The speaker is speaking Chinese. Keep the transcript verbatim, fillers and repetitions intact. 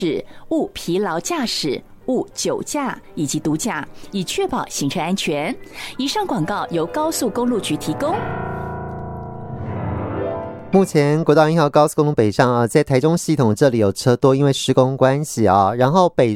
勿疲劳驾驶、勿酒驾以及毒驾，以确保行车安全。以上广告由高速公路局提供。 目前国道一号高速公路北上啊，在台中系统这里有车多，因为施工关系啊，然后北